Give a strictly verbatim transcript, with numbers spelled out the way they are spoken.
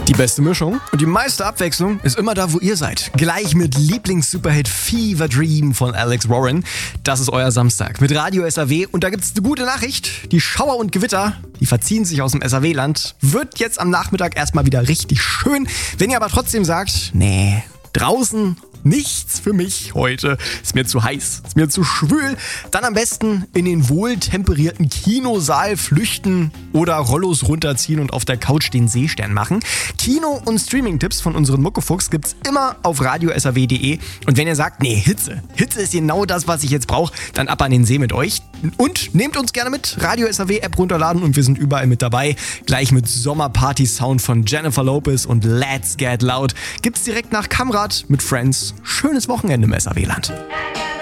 Die beste Mischung und die meiste Abwechslung ist immer da, wo ihr seid. Gleich mit Lieblings-Superhit Fever Dream von Alex Warren. Das ist euer Samstag mit Radio S A W und da gibt's eine gute Nachricht. Die Schauer und Gewitter, die verziehen sich aus dem S A W-Land. Wird jetzt am Nachmittag erstmal wieder richtig schön. Wenn ihr aber trotzdem sagt, nee, draußen nichts für mich heute, ist mir zu heiß, ist mir zu schwül, dann am besten in den wohltemperierten Kinosaal flüchten oder Rollos runterziehen und auf der Couch den Seestern machen. Kino- und Streaming-Tipps von unseren Muckefuchs gibt's immer auf radio s a w punkt d e und wenn ihr sagt, nee, Hitze, Hitze ist genau das, was ich jetzt brauche, dann ab an den See mit euch und nehmt uns gerne mit, Radio S A W-App runterladen und wir sind überall mit dabei, gleich mit Sommerparty-Sound von Jennifer Lopez und Let's Get Loud gibt's direkt nach Kamrad mit Friends. Schönes Wochenende im S A W-Land.